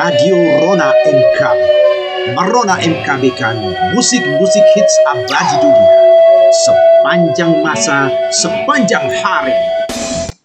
Radio Rona MKB. Merona MKB kan musik-musik hits abadi dunia. Sepanjang masa, sepanjang hari.